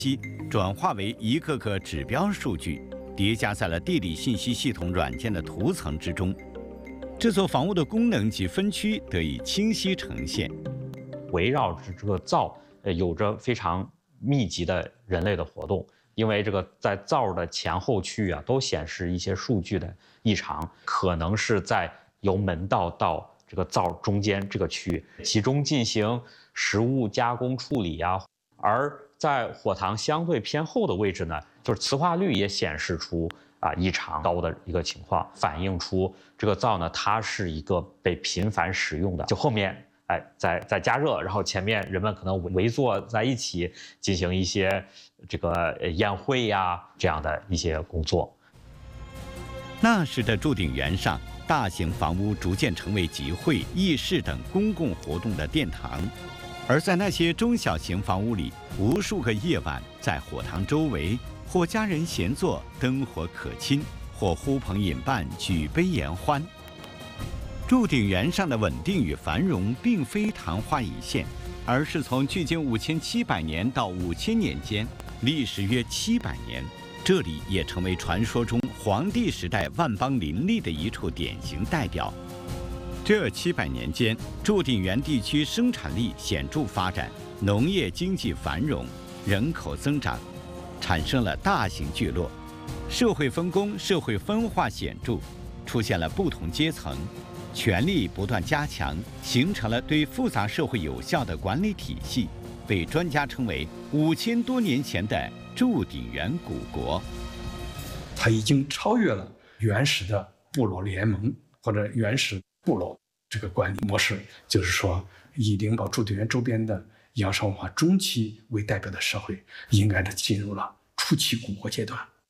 转化为一个个指标数据，叠加在了地理信息系统软件的图层之中。这座房屋的功能及分区得以清晰呈现。 围绕着这个灶，有着非常密集的人类的活动。因为这个在灶的前后区域啊，都显示一些数据的异常，可能是在由门道到这个灶中间这个区域集中进行食物加工处理啊。而在火塘相对偏后的位置呢，就是磁化率也显示出异常高的一个情况，反映出这个灶呢，它是一个被频繁使用的。就后面在加热，然后前面人们可能围坐在一起进行一些这个宴会呀这样的一些工作。 那时的祝鼎园上，大型房屋逐渐成为集会、议事等公共活动的殿堂，而在那些中小型房屋里，无数个夜晚在火塘周围，或家人闲坐，灯火可亲，或呼朋引伴，举杯言欢。祝鼎园上的稳定与繁荣，并非昙花一现，而是从距今5700年到5000年间，历时约700年。这里也成为传说中黄帝时代万邦林立的一处典型代表。这700年间，祝鼎园地区生产力显著发展，农业经济繁荣，人口增长，产生了大型聚落，社会分工、社会分化显著，出现了不同阶层。权力不断加强，形成了对复杂社会有效的管理体系，被专家称为5000多年前的祝鼎园古国。 它已经超越了原始的部落联盟或者原始部落这个管理模式，就是说，以灵宝祝鼎园周边的仰韶文化中期为代表的社会，应该是进入了初期古国阶段。